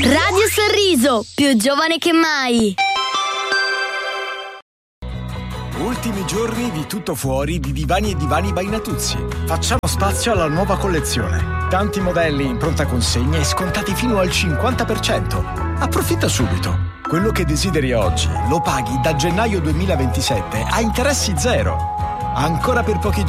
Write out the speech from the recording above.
Radio Sorriso, più giovane che mai. Ultimi giorni di tutto fuori di Divani e Divani by Natuzzi. Facciamo spazio alla nuova collezione. Tanti modelli in pronta consegna e scontati fino al 50%. Approfitta subito. Quello che desideri oggi lo paghi da gennaio 2027 a interessi zero. Ancora per pochi